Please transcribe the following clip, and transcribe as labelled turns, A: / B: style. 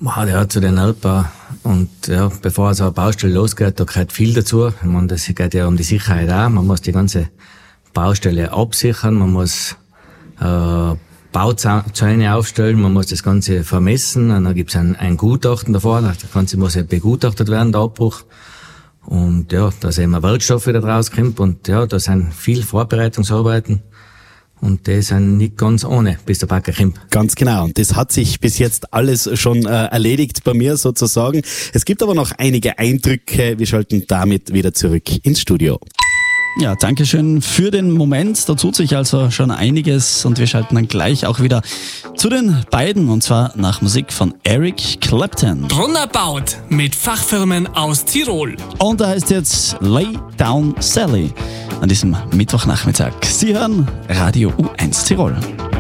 A: Ja, zu den Altbau. Und ja, bevor so eine Baustelle losgeht, da gehört viel dazu. Ich meine, das geht ja um die Sicherheit auch. Man muss die ganze Baustelle absichern, man muss Bauzäune aufstellen, man muss das Ganze vermessen, und dann gibt's ein Gutachten davor, das Ganze muss ja begutachtet werden, der Abbruch. Und ja, da sehen wir Werkstoffe, da rauskommt, und ja, da sind viel Vorbereitungsarbeiten. Und die sind nicht ganz ohne, bis der Bagger kommt.
B: Ganz genau. Und das hat sich bis jetzt alles schon erledigt bei mir sozusagen. Es gibt aber noch einige Eindrücke. Wir schalten damit wieder zurück ins Studio.
C: Ja, danke schön für den Moment. Da tut sich also schon einiges und wir schalten dann gleich auch wieder zu den beiden, und zwar nach Musik von Eric Clapton.
D: Runterbaut mit Fachfirmen aus Tirol.
C: Und da heißt jetzt Lay Down Sally an diesem Mittwochnachmittag. Sie hören Radio U1 Tirol.